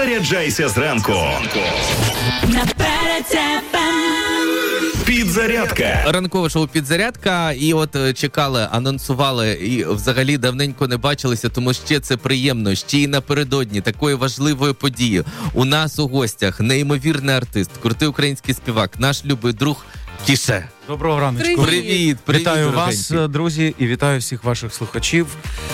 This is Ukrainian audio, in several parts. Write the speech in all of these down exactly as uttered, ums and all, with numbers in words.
Заряджайся зранку. Підзарядка. Ранкове шоу «Підзарядка». І от чекали, анонсували і взагалі давненько не бачилися, тому ще це приємно. Ще й напередодні такої важливої події. У нас у гостях неймовірний артист, крутий український співак, наш любий друг Кіше. Доброго раночку. Привіт. Привіт, привіт, вітаю дорогенький. вас, друзі, і вітаю всіх ваших слухачів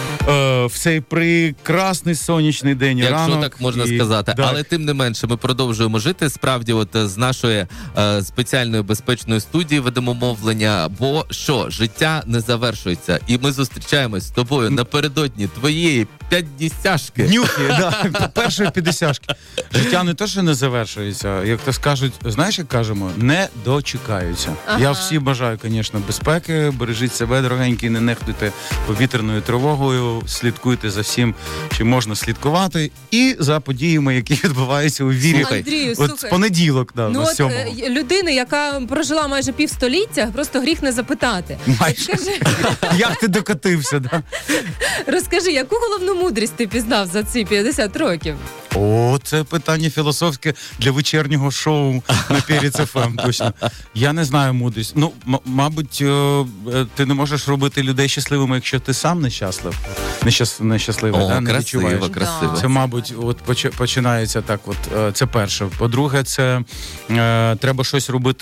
е, в цей прекрасний сонячний день і Якщо ранок. так можна і... сказати. Так. Але тим не менше ми продовжуємо жити. Справді, от з нашої е, спеціальної безпечної студії ведемо мовлення. Бо що, життя не завершується. І ми зустрічаємось з тобою напередодні твоєї п'ятдесяшки. Нюхи, да, першої п'ятдесяшки. Життя не те, що не завершується, як то скажуть, знаєш, як кажемо, не дочекаються. Ага. Я всім бажаю, звісно, безпеки, бережіть себе, дорогенькі, не нехтуйте повітряною тривогою, слідкуйте за всім, чим можна слідкувати, і за подіями, які відбуваються у вірі. Андрію, от слухай, з понеділок, да, ну на от сьомого. е, людини, яка прожила майже півстоліття, просто гріх не запитати. Майже. Скажи, Як ти докатився, да? розкажи, яку головну мудрість ти пізнав за ці п'ятдесят років? О, це питання філософське для вечірнього шоу на Перець еф ем, точно. Я не знаю мудрість. Ну, м- мабуть, е- ти не можеш робити людей щасливими, якщо ти сам нещаслив. Нещас- нещасливий, О, да? Не красиво, відчуваєш. красиво. Це, мабуть, от поч- починається так. От е, це перше. По-друге, це е, треба щось робити.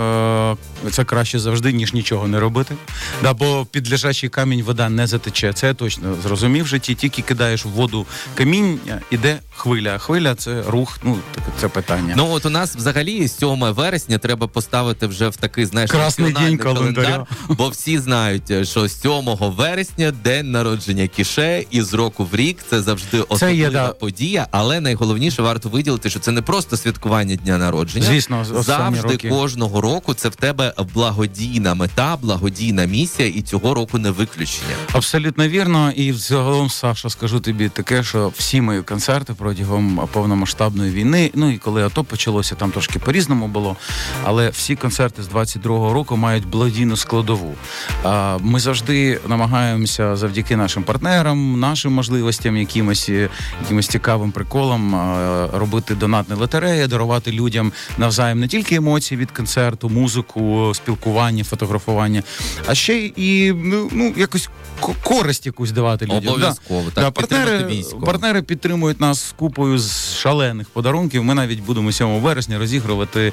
Е, це краще завжди, ніж нічого не робити. Да, бо під лежачий камінь вода не затече. Це я точно зрозумів в житті. Тільки кидаєш в воду каміння, іде хвиля. Хвиля це рух. Ну так, це питання. Ну от у нас взагалі сьоме вересня треба поставити вже в такий, знаєш, Красний національний день календаря. календар, бо всі знають, що сьомого вересня день народження Кіше, і з року в рік це завжди особлива є, да. подія, але найголовніше варто виділити, що це не просто святкування дня народження. Звісно, останні завжди роки. кожного року це в тебе благодійна мета, благодійна місія, і цього року не виключення. Абсолютно вірно. І взагалом, Саша, скажу тобі таке, що всі мої концерти протягом повномасштабної війни, ну і коли АТО почалося, там трошки по-різному було, але всі концерти з двадцять другого року мають благодійну складову. А, Ми завжди намагаємося завдяки нашим партнерам, нашим можливостям, якимось, якимось цікавим приколам а, робити донатні лотереї, дарувати людям навзаєм не тільки емоції від концерту, музику, спілкування, фотографування, а ще і ну, ну якось ко- користь якусь давати людям. Обов'язково, Да. так, Да, підтримати партнери, військо. партнери підтримують нас купою з шалених подарунків. Ми навіть будемо сьомого вересня розігрувати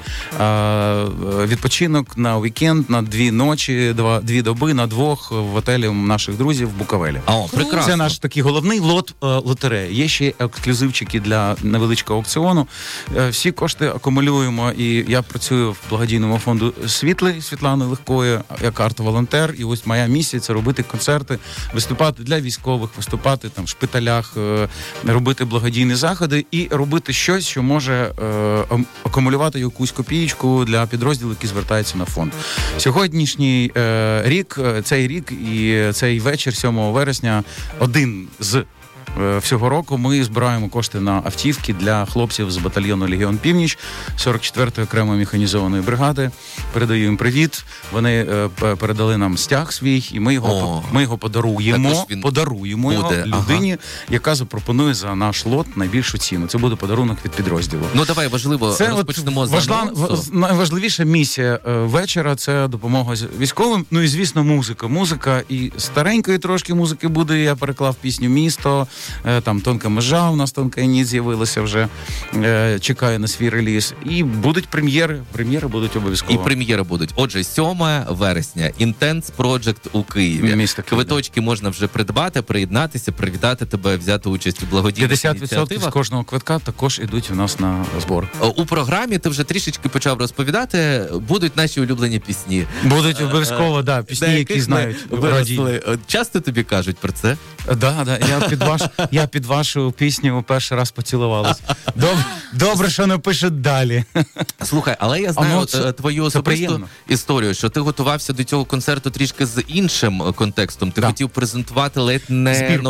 а, відпочинок на вікенд, на дві ночі, два, дві доби, на двох в готелі наших друзів в Буковелі. О, прекрасно. Це наш такий головний лот е, лотереї. Є ще ексклюзивчики для невеличкого аукціону. Е, всі кошти акумулюємо, і я працюю в благодійному фонду «Світлий» Світлани Легкої, як арт-волонтер. І ось моя місія – це робити концерти, виступати для військових, виступати там в шпиталях, е, робити благодійні заходи і робити щось, що може е, ам- акумулювати якусь копієчку для підрозділу, які звертаються на фонд. Сьогоднішній е, рік, е, цей рік і цей вечір, сьомого вересня, один з е, всього року ми збираємо кошти на автівки для хлопців з батальйону «Легіон Північ» сорок четвертої окремої механізованої бригади. Передаю їм привіт. Вони е, п- передали нам стяг свій, і ми його, О. ми його подаруємо, Також він подаруємо його буде, людині, яка запропонує за наш лот найбільшу ціну. Це буде подарунок від підрозділу. Ну давай, важливо, Це от розпочнемо з важла, анонсу. в- найважливіша місія е, вечора – це допомога з- військовим. Ну і, звісно, музика. Музика і старенької трошки музики буде. Я переклав пісню «Місто», е, там «Тонка межа», у нас «Тонка ніч» з'явилася вже, е, чекає на свій реліз. І будуть прем'єри. Прем'єри будуть обов'язково. І прем'єри будуть. Отже, сьоме вересня. Intense Project у Києві. Місто Київ, Квиточки можна вже придбати, приєднатися, привітати тебе, взяти участь у благодійних п'ятдесят відсотків з ініціативах. кожного квитка також ідуть у нас на збор. У програмі ти вже трішечки почав розповідати, будуть наші улюблені пісні. Будуть обов'язково, да, пісні, На які яких знають. ми радійні. виросли. Часто тобі кажуть про це? Да, да. Я під ваш, я під вашу пісню перший раз поцілувалась. Добре, добре, що не пишуть далі. Слухай, але я знаю А, ну, от, це- е, твою це особисту приємно. історію, що ти готувався до цього концерту трішки з іншим е, контекстом. Ти Да. хотів презентувати ледь не Збірку.